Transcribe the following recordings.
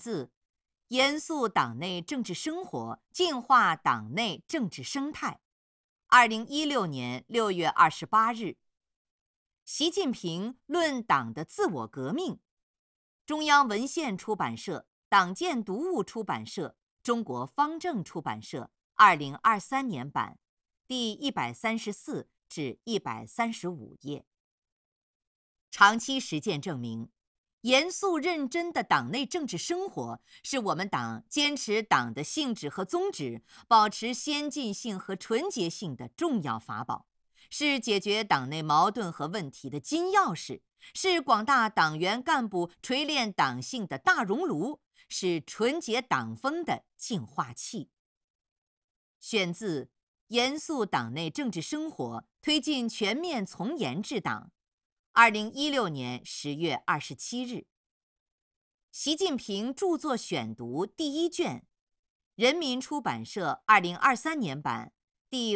自《严肃党内政治生活，净化党内政治生态》，2016年6月28日。习近平论党的自我革命，中央文献出版社、党建读物出版社、中国方正出版社2023年版，第134至135页。长期实践证明，严肃认真的党内政治生活是我们党坚持党的性质和宗旨，保持先进性和纯洁性的重要法宝，是解决党内矛盾和问题的金钥匙，是广大党员干部锤炼党性的大熔炉，是纯洁党风的净化器。选自《严肃党内政治生活，推进全面从严治党》，2016年10月27日。习近平著作选读第1卷，人民出版社2023年版，第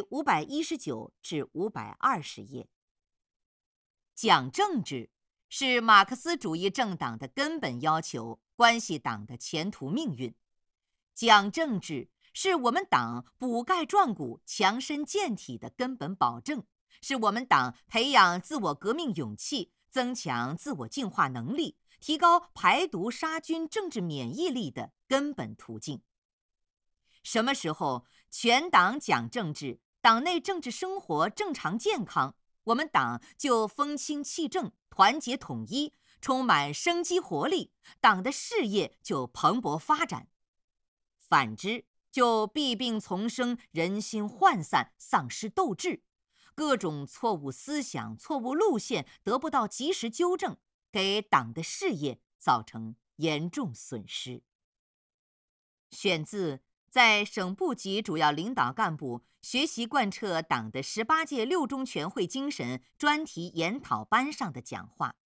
519至520页。讲政治是马克思主义政党的根本要求，关系党的前途命运。讲政治是我们党补钙壮骨、强身健体的根本保证，是我们党培养自我革命勇气、增强自我净化能力、提高排毒杀菌政治免疫力的根本途径。什么时候全党讲政治，党内政治生活正常健康，我们党就风清气正、团结统一，充满生机活力，党的事业就蓬勃发展。反之，就弊病丛生，人心涣散，丧失斗志，各种错误思想、错误路线得不到及时纠正，给党的事业造成严重损失。选自在省部级主要领导干部学习贯彻党的18届六中全会精神专题研讨班上的讲话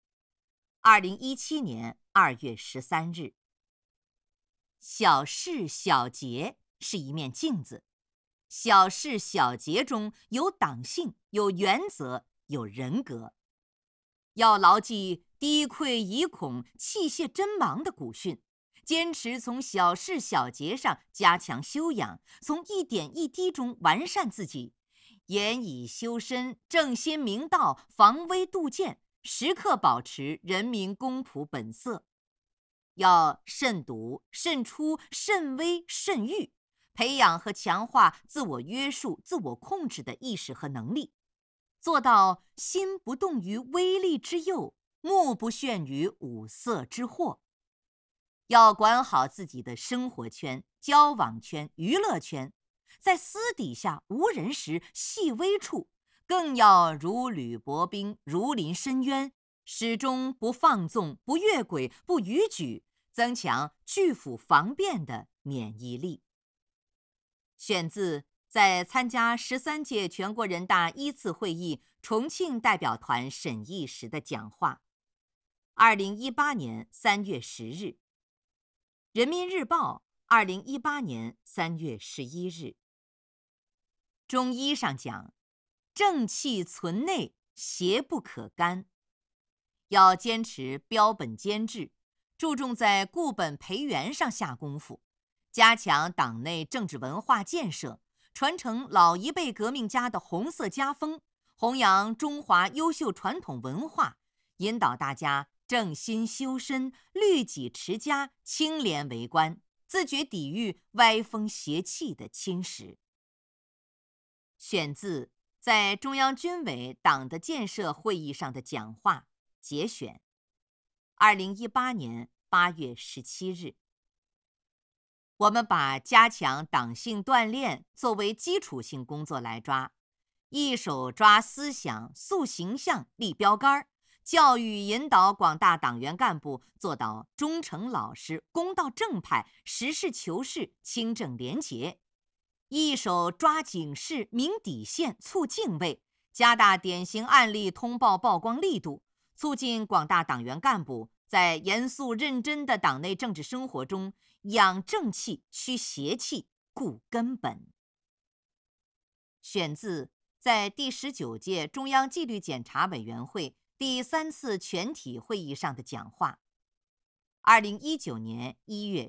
，2017年2月13日。小事小节是一面镜子，小事小节中有党性，有原则，有人格。要牢记低愧以恐，器械真盲的古训，坚持从小事小节上加强修养，从一点一滴中完善自己，严以修身，正心明道，防微杜渐，时刻保持人民公仆本色。要慎独、慎出、慎微、慎预，培养和强化自我约束、自我控制的意识和能力，做到心不动于微利之诱，目不眩于五色之惑。要管好自己的生活圈、交往圈、娱乐圈，在私底下无人时细微处，更要如履薄冰、如临深渊，始终不放纵、不越轨、不逾矩，增强拒腐防变的免疫力。选自在参加13届全国人大1次会议重庆代表团审议时的讲话，2018年3月10日。人民日报2018年3月11日。中医上讲，正气存内，邪不可干。要坚持标本兼治，注重在固本培元上下功夫，加强党内政治文化建设，传承老一辈革命家的红色家风，弘扬中华优秀传统文化，引导大家正心修身，律己持家，清廉为官，自觉抵御歪风邪气的侵蚀。选自在中央军委党的建设会议上的讲话节选，2018年8月17日。我们把加强党性锻炼作为基础性工作来抓，一手抓思想、塑形象、立标杆，教育引导广大党员干部做到忠诚老实、公道正派、实事求是、清正廉洁；一手抓警示、明底线、促敬畏，加大典型案例通报曝光力度，促进广大党员干部在严肃认真的党内政治生活中养正气、驱邪气、固根本。选自在第19届中央纪律检查委员会第3次全体会议上的讲话，2019年1月